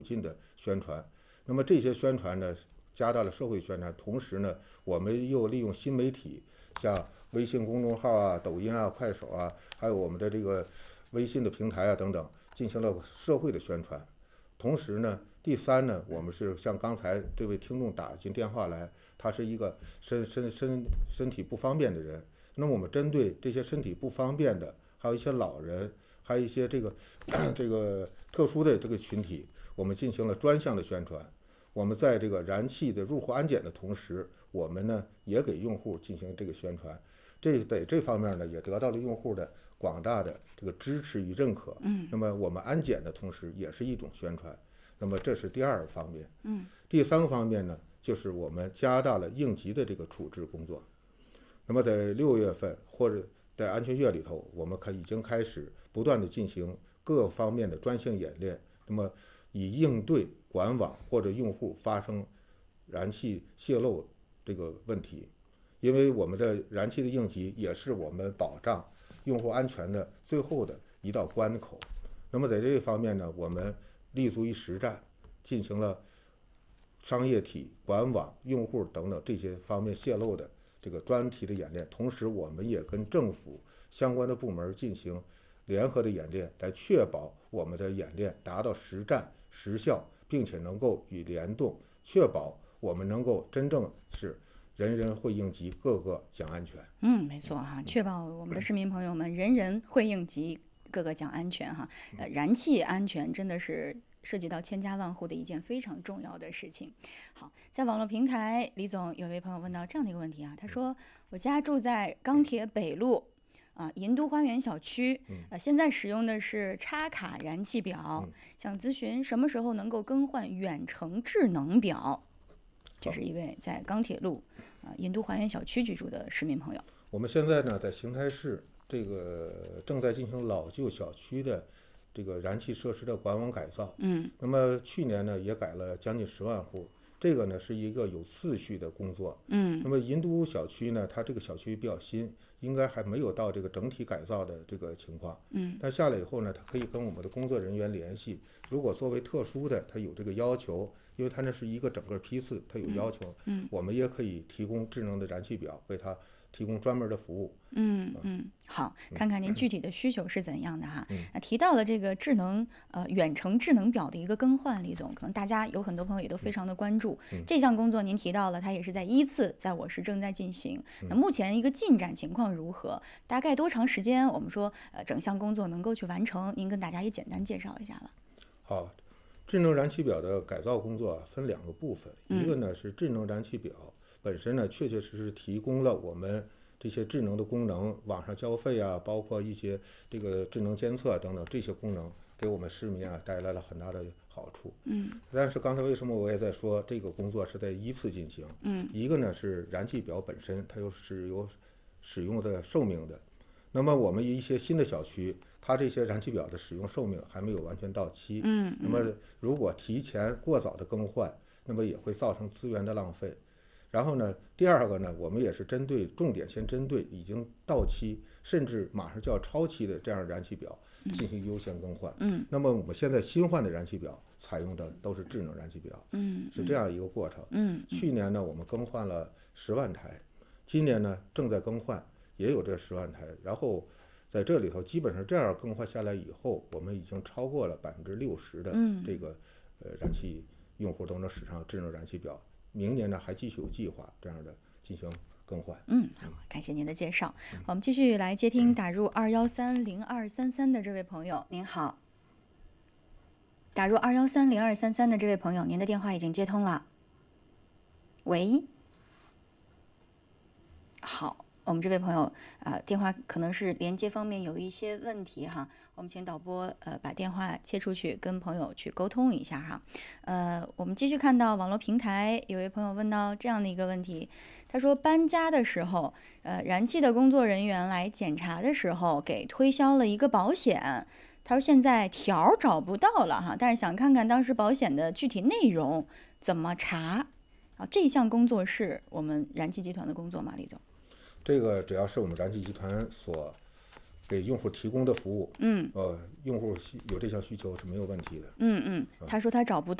进的宣传。那么这些宣传呢，加大了社会宣传，同时呢，我们又利用新媒体，像微信公众号啊、抖音啊、快手啊，还有我们的这个微信的平台啊等等，进行了社会的宣传。同时呢，第三呢，我们是像刚才这位听众打进电话来，他是一个身体不方便的人，那么我们针对这些身体不方便的，还有一些老人，还有一些这个特殊的这个群体，我们进行了专项的宣传。我们在这个燃气的入户安检的同时，我们呢也给用户进行这个宣传。这方面呢，也得到了用户的广大的这个支持与认可。那么我们安检的同时也是一种宣传。那么这是第二个方面。第三个方面呢，就是我们加大了应急的这个处置工作。那么在6月份或者在安全月里头，我们已经开始不断的进行各方面的专项演练，那么以应对管网或者用户发生燃气泄漏这个问题。因为我们的燃气的应急也是我们保障用户安全的最后的一道关口。那么在这一方面呢，我们立足于实战，进行了商业体、管网、用户等等这些方面泄漏的这个专题的演练。同时，我们也跟政府相关的部门进行联合的演练，来确保我们的演练达到实战实效，并且能够与联动，确保我们能够真正是人人会应急，个个讲安全。 没错哈，确保我们的市民朋友们人人会应急，个个讲安全哈。燃气安全真的是涉及到千家万户的一件非常重要的事情。好，在网络平台，李总有一位朋友问到这样的一个问题啊，他说：“我家住在钢铁北路。”银都花园小区，现在使用的是插卡燃气表，想咨询什么时候能够更换远程智能表。这是一位在钢铁路银都花园小区居住的市民朋友。 我们现在呢，在邢台市这个正在进行老旧小区的这个燃气设施的管网改造。那么去年呢，也改了将近10万户。这个呢是一个有次序的工作。那么银都小区呢，它这个小区比较新，应该还没有到这个整体改造的这个情况。但下来以后呢，它可以跟我们的工作人员联系，如果作为特殊的，它有这个要求，因为它那是一个整个批次，它有要求，我们也可以提供智能的燃气表，为它提供专门的服务。 好，看看您具体的需求是怎样的哈。提到了这个远程智能表的一个更换，李总，可能大家有很多朋友也都非常的关注。这项工作您提到了，它也是依次在我市正在进行。那目前一个进展情况如何？大概多长时间？我们说整项工作能够去完成？您跟大家也简单介绍一下吧。 好，智能燃气表的改造工作分2个部分，一个呢是智能燃气表本身呢，确确实实提供了我们这些智能的功能，网上交费啊，包括一些这个智能监测等等这些功能，给我们市民啊带来了很大的好处。但是刚才为什么我也在说这个工作是在依次进行？一个呢是燃气表本身，它是有使用的寿命的。那么我们一些新的小区，它这些燃气表的使用寿命还没有完全到期。那么如果提前过早的更换，那么也会造成资源的浪费。然后呢，第二个呢，我们也是重点先针对已经到期甚至马上就要超期的这样燃气表进行优先更换。那么我们现在新换的燃气表采用的都是智能燃气表。是这样一个过程。去年呢，我们更换了10万台，今年呢正在更换，也有这10万台。然后在这里头，基本上这样更换下来以后，我们已经超过了60%的这个燃气用户都能使上智能燃气表。明年呢还继续有计划这样的进行更换。 好，感谢您的介绍。我们继续来接听打入2130233的这位朋友，您好。打入2130233的这位朋友，您的电话已经接通了。喂，好。我们这位朋友电话可能是连接方面有一些问题哈，我们请导播把电话切出去，跟朋友去沟通一下哈。我们继续看到网络平台有位朋友问到这样的一个问题，他说搬家的时候，燃气的工作人员来检查的时候给推销了一个保险，他说现在条找不到了哈，但是想看看当时保险的具体内容怎么查。这项工作是我们燃气集团的工作吗，李总？ 这个只要是我们燃气集团所给用户提供的服务，用户有这项需求是没有问题的。 他说他找不到。